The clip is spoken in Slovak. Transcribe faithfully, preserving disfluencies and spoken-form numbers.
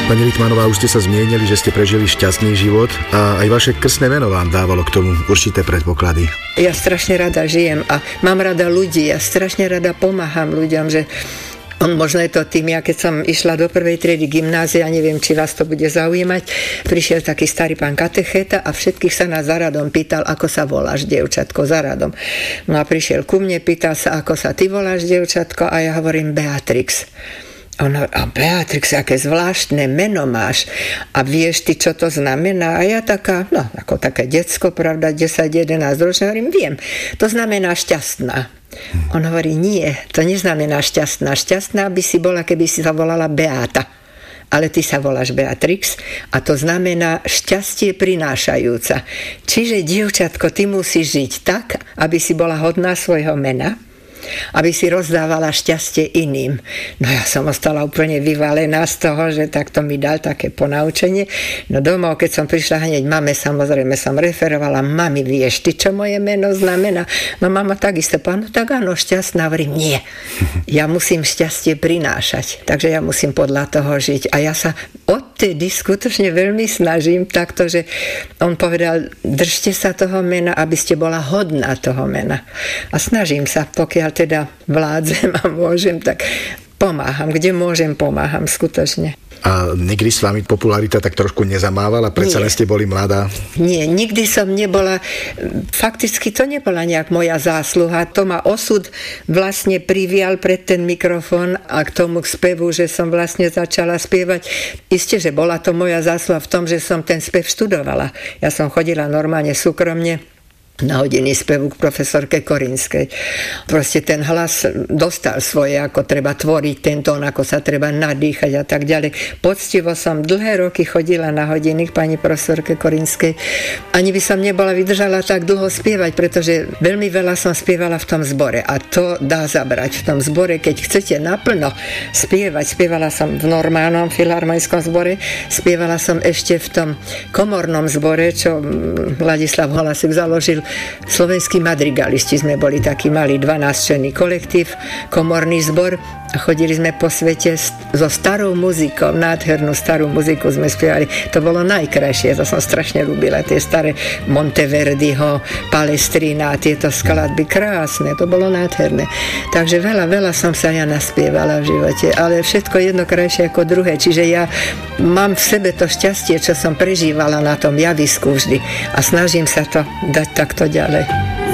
Pani Littmanová, už ste sa zmienili, že ste prežili šťastný život a aj vaše krstné meno vám dávalo k tomu určité predpoklady. Ja strašne rada žijem a mám rada ľudí, ja strašne rada pomáham ľuďom, že on možno je to tým, ja keď som išla do prvej triedy gymnázia, neviem, či vás to bude zaujímať, prišiel taký starý pán katechéta a všetkých sa nás za radom pýtal, ako sa voláš, dievčatko, za radom. No a prišiel ku mne, pýtal sa, ako sa ty voláš, dievčatko, a ja hovorím Beatrix. Ono, a Beatrix, aké zvláštne meno máš a vieš ty, čo to znamená? A ja taká, no, ako také decko, pravda, desať jedenásť ročné, hovorím, viem, to znamená šťastná. On hovorí, nie, to neznamená šťastná. Šťastná by si bola, keby si sa volala Beáta. Ale ty sa voláš Beatrix a to znamená šťastie prinášajúca. Čiže, dievčatko, ty musíš žiť tak, aby si bola hodná svojho mena, aby si rozdávala šťastie iným. No ja som ostala úplne vyvalená z toho, že takto mi dal také ponaučenie. No domov, keď som prišla hneď mame, samozrejme som referovala, mami, vieš ty, čo moje meno znamená? No mama takisto, pán, no tak áno, šťastná, hovorím, nie. Ja musím šťastie prinášať, takže ja musím podľa toho žiť. A ja sa odtedy skutočne veľmi snažím takto, že on povedal, držte sa toho mena, aby ste bola hodná toho mena. A snažím sa, pokiaľ teda vládzem a môžem, tak pomáham. Kde môžem, pomáham skutočne. A nikdy s vami popularita tak trošku nezamávala? Predsa len ste boli mladá? Nie, nikdy som nebola, fakticky to nebola nejak moja zásluha. To ma osud vlastne privial pred ten mikrofón a k tomu k spevu, že som vlastne začala spievať. Isté, že bola to moja zásluha v tom, že som ten spev študovala. Ja som chodila normálne súkromne na hodiny spevu k profesorke Korinskej. Proste ten hlas dostal svoje, ako treba tvoriť ten tón, ako sa treba nadýchať a tak ďalej. Poctivo som dlhé roky chodila na hodiny k pani profesorke Korinskej. Ani by som nebola vydržala tak dlho spievať, pretože veľmi veľa som spievala v tom zbore a to dá zabrať v tom zbore, keď chcete naplno spievať. Spievala som v normálnom filharmonickom zbore, spievala som ešte v tom komornom zbore, čo Ladislav Holasek založil. Slovenskí madrigalisti sme boli taký malý dvanásťčlenný kolektív, komorný zbor a chodili sme po svete so starou muzikou, nádhernú starú muziku sme spievali. To bolo najkrajšie, to som strašne ľúbila, tie staré Monteverdiho, Palestrina, tieto skladby, krásne, to bolo nádherné. Takže veľa, veľa som sa ja naspievala v živote, ale všetko jedno krajšie ako druhé, čiže ja mám v sebe to šťastie, čo som prežívala na tom javisku vždy a snažím sa to dať takto ďalej.